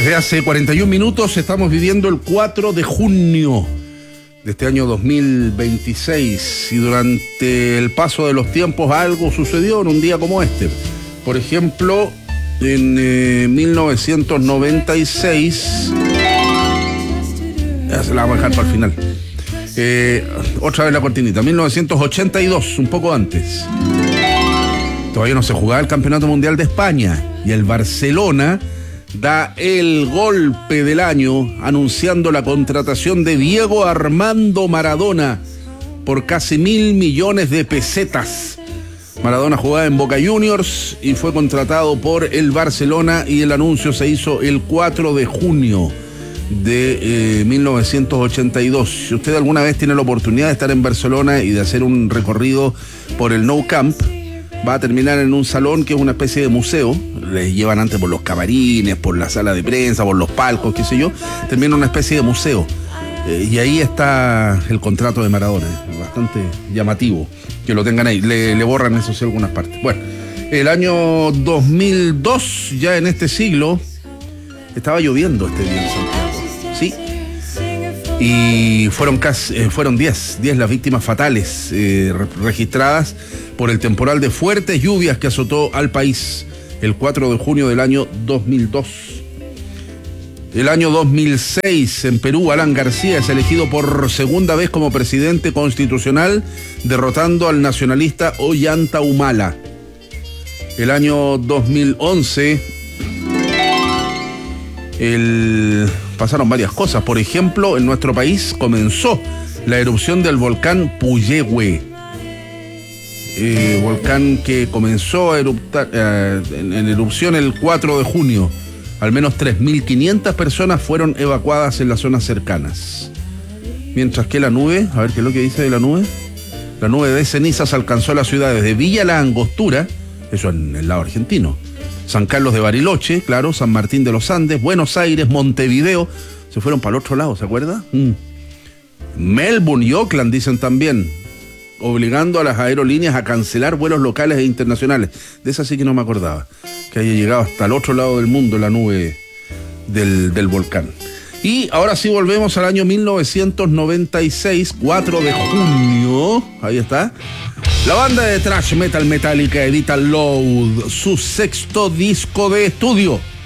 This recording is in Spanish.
Desde hace 41 minutos estamos viviendo el 4 de junio de este año 2026 y durante el paso de los tiempos algo sucedió en un día como este. Por ejemplo, en 1996, ya se la vamos a dejar para el final. Otra vez la cortinita, 1982, un poco antes. Todavía no se jugaba el Campeonato Mundial de España y el Barcelona da el golpe del año anunciando la contratación de Diego Armando Maradona por casi 1.000 millones de pesetas. Maradona jugaba en Boca Juniors y fue contratado por el Barcelona y el anuncio se hizo el 4 de junio de 1982. Si usted alguna vez tiene la oportunidad de estar en Barcelona y de hacer un recorrido por el Nou Camp, va a terminar en un salón que es una especie de museo. Les llevan antes por los camarines, por la sala de prensa, por los palcos, qué sé yo. Termina en una especie de museo. Y ahí está el contrato de Maradona. Bastante llamativo que lo tengan ahí. Le borran eso sí algunas partes. Bueno, el año 2002, ya en este siglo, estaba lloviendo este día en Santiago. Sí. Y fueron 10 las víctimas fatales registradas por el temporal de fuertes lluvias que azotó al país el 4 de junio del año 2002. El año 2006, en Perú, Alan García es elegido por segunda vez como presidente constitucional, derrotando al nacionalista Ollanta Humala. El año 2011, pasaron varias cosas. Por ejemplo, en nuestro país comenzó la erupción del volcán Puyehue. Volcán que comenzó a eruptar en erupción el 4 de junio. Al menos 3.500 personas fueron evacuadas en las zonas cercanas. Mientras que la nube, a ver qué es lo que dice de la nube. La nube de cenizas alcanzó las ciudades de Villa La Angostura, eso en el lado argentino, San Carlos de Bariloche, claro, San Martín de los Andes, Buenos Aires, Montevideo. Se fueron para el otro lado, ¿se acuerda? Melbourne y Auckland dicen también, obligando a las aerolíneas a cancelar vuelos locales e internacionales. De esa sí que no me acordaba, que haya llegado hasta el otro lado del mundo la nube del volcán. Y ahora sí volvemos al año 1996, 4 de junio, ahí está. La banda de thrash metal Metallica edita Load, su sexto disco de estudio.